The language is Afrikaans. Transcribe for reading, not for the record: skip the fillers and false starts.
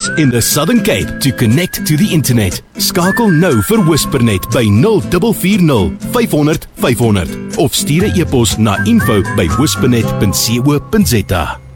in the Southern Cape to connect to the internet. Skakel nou vir Whispernet by 0440 500 500 of stuur 'n e-pos na info@whispernet.co.za.